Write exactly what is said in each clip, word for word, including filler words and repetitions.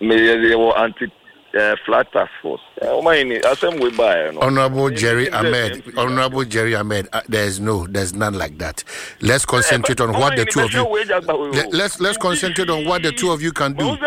me they were anti uh, flat task force. Honorable Jerry Ahmed, Honorable Jerry Ahmed, uh, there's no, there's none like that. Let's concentrate on what the two of you. Let, let's let's concentrate on what the two of you can do.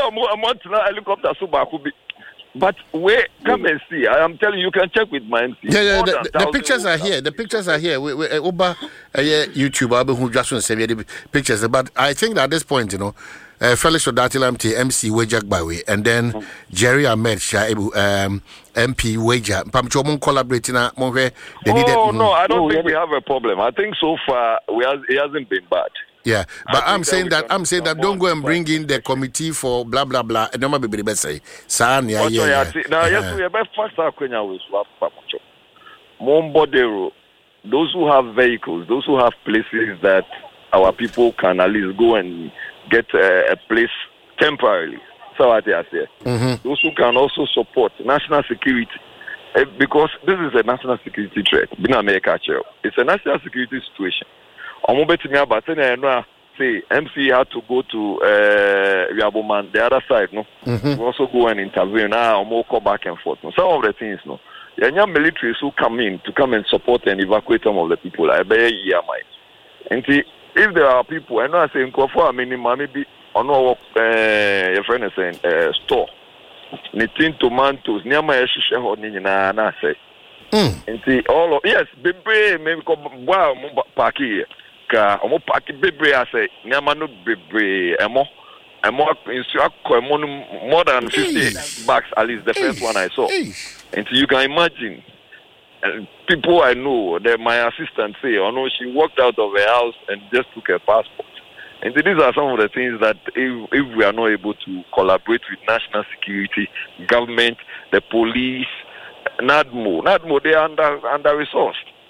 But wait, come and see. I am telling you, you can check with my M C. Yeah, yeah. The, the, the pictures are here. The pictures are here. We, we, uh, Oba, uh, yeah, YouTube, I who just want to say the pictures. But I think that at this point, you know, uh, Felix Odatila M T, M C Wejak Bawe, and then mm-hmm. Jerry Ahmed Shaibu, um, M P Weja. Pamchomon collaborating. Uh, oh needed, no, no, I don't no, think we have a problem. I think so far we has, it hasn't been bad. Yeah, but I'm saying that, that I'm saying that don't go and bring in the committee for blah blah blah. And don't be the say, "San yeah yeah." Now yes, we have first Kenya with Mombodero. Those who have vehicles, those who have places that our people can at least go and get a, a place temporarily. So I say, mm-hmm. Those who can also support national security, uh, because this is a national security threat. It's a national security situation. I'm going to say M C had to go to uh, Yaboman, the other side, no. Mm-hmm. We also go and intervene. Now I'm go back and forth. No? Some of the things, no. There are militaries who come in to come and support and evacuate some of the people. I bet yeah, my. And see, if there are people, I know I say for I mean, maybe on our uh, your friend is saying uh, store, knitting tomatoes near my shisha honey na na say. And see all of yes, baby, maybe come wow, parky. Ka omo party bebre ase nyama no bebre emo emo more than fifty bags at least the first one I saw. And so you can imagine and people I know that my assistant say oh no she walked out of her house and just took her passport. And so these are some of the things that if, if we are not able to collaborate with national security, government, the police, NADMO, NADMO they are under under resourced.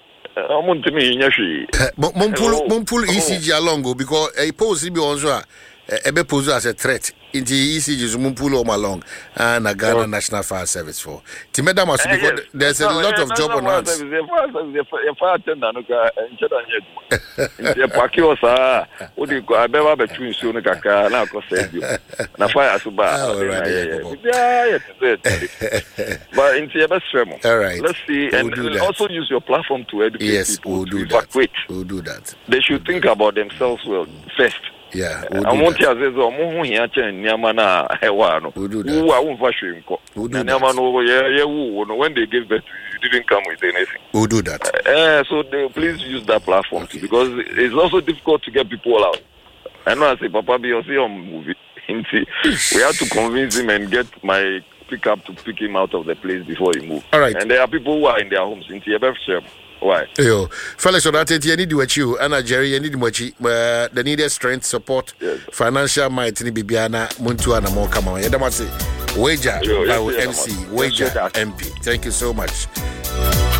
Mumpul Mumpul E C G along because a pose be also a be pose as a threat in the E C G is Mumpul along and a Ghana National Fire Service for Timeda must because there's a lot of job on hands. Fire attendant Pakiosa, what you go about between soon Kaka now say you. Na fire suba. But in the best all right. Let's see and we'll also use your platform to educate yes, people. We'll do to evacuate. That. We'll do that. They should think about themselves well first. Yeah, we'll I want to say, "Omo here chen nyamana hewano." Who I won't fashion ko. When they give birth, you didn't come with anything. We'll do that. Uh, so they, please use that platform okay. too, because it's also difficult to get people out. I know I say, Papa, be on movie. We have to convince him and get my pickup to pick him out of the place before he moves. All right. And there are people who are in their homes in T F F. Why? Yo, Felix Odate, you need what you, Anna Jerry, you need what you, uh, the needed strength, support, yes. Financial might, ni Bibiana, Muntu, and more come on. Yadamasi, Weja, M C, Weja, M P. Thank you so much.